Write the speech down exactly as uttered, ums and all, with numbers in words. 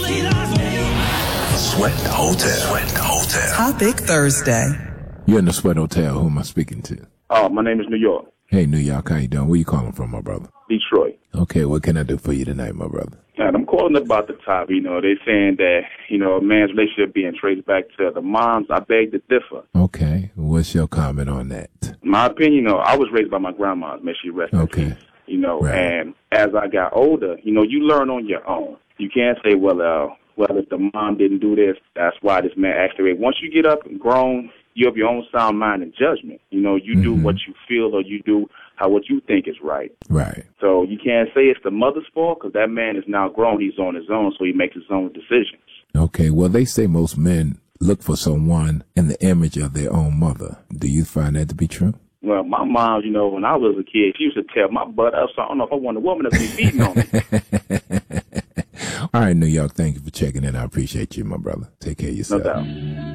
Sweat Hotel. Sweat Hotel. Topic Thursday. You're in the Sweat Hotel. Who am I speaking to? Oh, my name is New York. Hey, New York. How you doing? Where you calling from, my brother? Detroit. Okay, what can I do for you tonight, my brother? And I'm calling about the topic. You know, they're saying that, you know, a man's relationship being traced back to the moms. I beg to differ. Okay. What's your comment on that? My opinion, you know, I was raised by my grandma. May she rest in Okay. peace. You know, Right. and as I got older, you know, you learn on your own. You can't say, well, uh, well, if the mom didn't do this, that's why this man acted right. Once you get up and grown, you have your own sound mind and judgment. You know, you mm-hmm. do what you feel or you do how what you think is right. Right. So you can't say it's the mother's fault because that man is now grown. He's on his own, so he makes his own decisions. Okay. Well, they say most men look for someone in the image of their own mother. Do you find that to be true? Well, my mom, you know, when I was a kid, she used to tear my butt up, so I don't know if I want a woman to be beating on me. All right, New York, thank you for checking in. I appreciate you, my brother. Take care of yourself. No doubt.